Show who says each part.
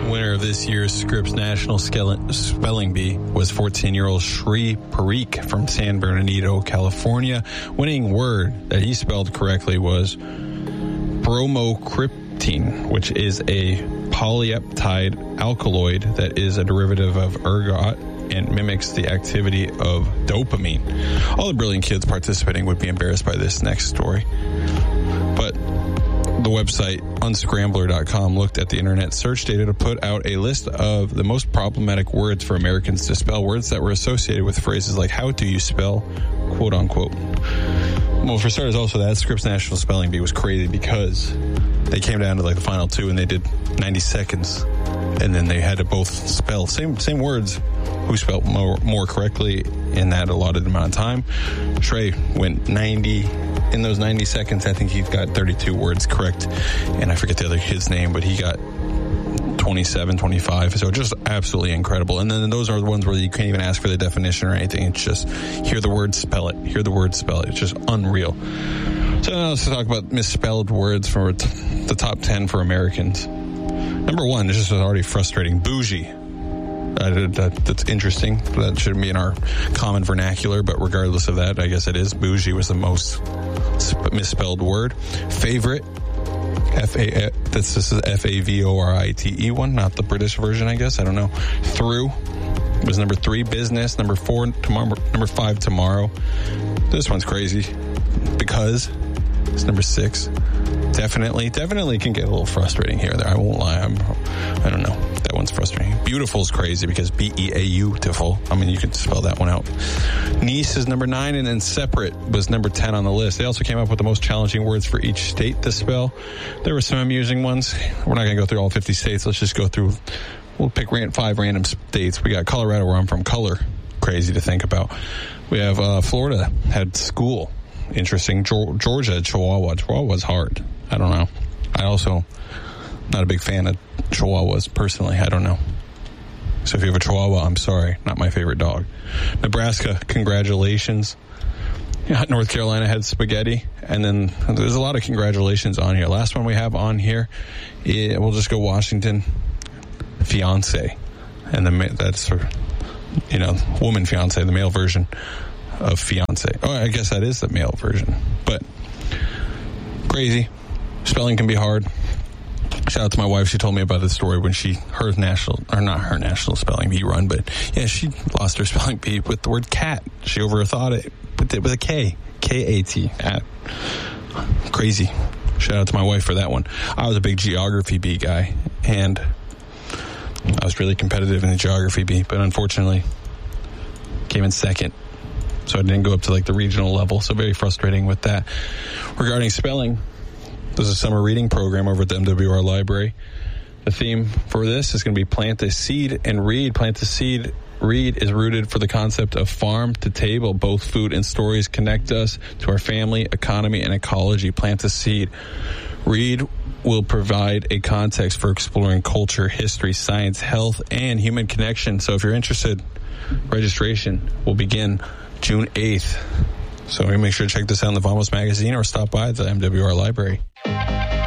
Speaker 1: Winner of this year's Scripps National Spelling Bee was 14-year-old Shri Parikh from San Bernardino, California. Winning word that he spelled correctly was bromocriptine, which is a polypeptide alkaloid that is a derivative of ergot and mimics the activity of dopamine. All the brilliant kids participating would be embarrassed by this next story. But the website unscrambler.com looked at the internet search data to put out a list of the most problematic words for Americans to spell, words that were associated with phrases like, how do you spell, quote unquote. Well, for starters, also that Scripps National Spelling Bee was crazy because they came down to like the final two and they did 90 seconds and then they had to both spell same words, who spelled more correctly in that allotted amount of time. Trey went 90. In those 90 seconds, I think he got 32 words correct. And I forget the other kid's name, but he got 27, 25. So just absolutely incredible. And then those are the ones where you can't even ask for the definition or anything. It's just hear the word, spell it. Hear the word, spell it. It's just unreal. So now let's talk about misspelled words for the top 10 for Americans. Number one, this is already frustrating. Bougie. That's interesting. That shouldn't be in our common vernacular, but regardless of that, I guess it is. Bougie was the most misspelled word. Favorite. This is Favorite one, not the British version, I guess. I don't know. Through was number 3. Business. Number 4. Tomorrow. Number 5. Tomorrow. This one's crazy. Because it's number 6. Definitely can get a little frustrating here or there. I won't lie. I don't know. That one's frustrating. Beautiful is crazy because beautiful. I mean, you can spell that one out. Niece is number 9, and then separate was number 10 on the list. They also came up with the most challenging words for each state to spell. There were some amusing ones. We're not going to go through all 50 states. Let's just go through. We'll pick 5 random states. We got Colorado, where I'm from. Color. Crazy to think about. We have Florida had school. Interesting. Georgia, Chihuahua. Chihuahua's hard. I don't know. I also not a big fan of Chihuahuas personally. I don't know. So if you have a Chihuahua, I'm sorry. Not my favorite dog. Nebraska, congratulations. Yeah, North Carolina had spaghetti. And then there's a lot of congratulations on here. Last one we have on here, we'll just go Washington. Fiance. And that's, woman fiance, the male version of fiance. Oh, I guess that is the male version. But crazy. Spelling can be hard. Shout out to my wife. She told me about this story when not her national spelling bee run, but yeah, she lost her spelling bee with the word cat. She overthought it with a K. K-A-T. Crazy. Shout out to my wife for that one. I was a big geography bee guy, and I was really competitive in the geography bee, but unfortunately came in second. So I didn't go up to like the regional level. So very frustrating with that. Regarding spelling, there's a summer reading program over at the MWR Library. The theme for this is going to be plant a seed and read. Plant a seed, read is rooted for the concept of farm to table. Both food and stories connect us to our family, economy, and ecology. Plant a seed. Read will provide a context for exploring culture, history, science, health, and human connection. So if you're interested, registration will begin June 8th. So make sure to check this out in the Vamos magazine or stop by the MWR Library.